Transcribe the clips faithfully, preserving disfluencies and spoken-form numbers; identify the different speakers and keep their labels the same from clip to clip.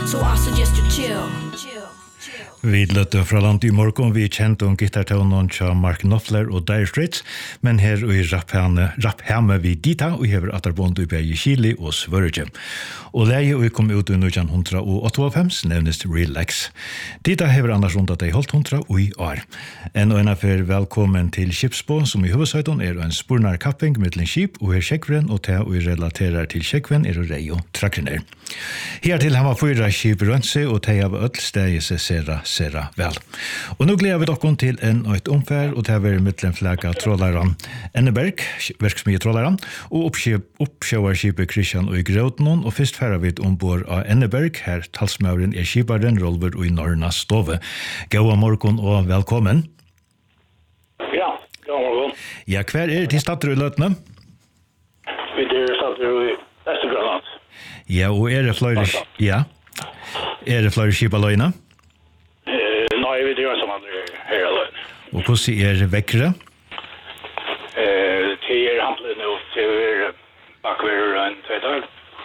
Speaker 1: So I suggest you chill. Chill.
Speaker 2: Vi løtte fra land i morgen, vi kjente om gitartonen til Mark Knopfler og Dire Straits, men her i rapphemme vi Dita, og hever atterbånd i Berge Kili og Svørge. Og leie og kom ut i nitton åttaogfems nevnes Relax. Dita hever annars rundt at de holdt hundra og i år. En og en affær velkommen til Skipsbå, som i hovedsøyden er en spurnar kapping mellom skip og er skjekvren, og til og relaterer til skjekven er og rei og trakrener. Hertil har man fyra skip rundt seg, og til av ødel steg seg sera sera vel. Og nå gleder vi dere til en og et omfær, og til å være midtlenflaga trådlæren Enneberg, verksmye trådlæren, og oppsjøverskipet Kristian og i Grøtenen, og først færer vi ombord av Enneberg, her talsmauren er skiparen Rolver og i Norna Stove. Gåa morgen og velkommen.
Speaker 3: Ja, gåa morgen.
Speaker 2: Ja, hver er til stater i løtene?
Speaker 3: Vi er stater i Vestergrønland.
Speaker 2: Ja, og er det flere, ja, er det flere skip alene?
Speaker 3: Uh, nei, vi gjør som andre her alene.
Speaker 2: Og hvordan er det vekkere?
Speaker 3: Uh, til er hamplet nå, til er bakver en tveitag.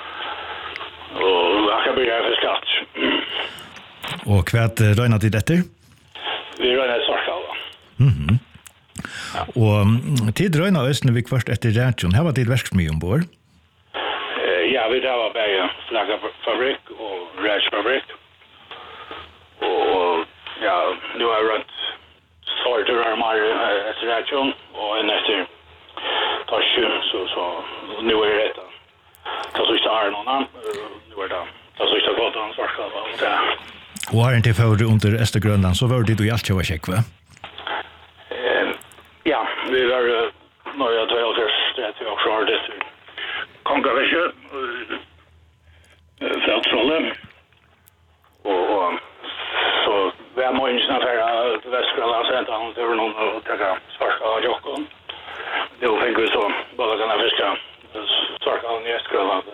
Speaker 3: Og jeg kan bygge for skatt.
Speaker 2: Og hva røyner til dette?
Speaker 3: Vi røyner et svarskala.
Speaker 2: Mhm. Ja. Og tid røyner østene vi først etter reaksjon. Her var det verksmye ombord?
Speaker 3: Ja, vi har begge flaggerfabrikk og rætsfabrikk. Og ja, nu har jeg rundt sorter og armare etter rætsjon, og en etter tarsjon, så, så nu er det rett. Ta så ikke har noen annen, nu er det ta så ikke godt an svarskala.
Speaker 2: Og har en til fører under Østergrønland, så var det du i alt kjøver kjekk, va?
Speaker 3: Ja, vi var nøye til å først, det er til å klare det til Kongavisje, Feltrolle, og så vi har måneden affære til Vestgrønland, så hentet han til noen og tekke svarska av Jokken. Nå fikk vi så både denne fiske svarska av Vestgrønland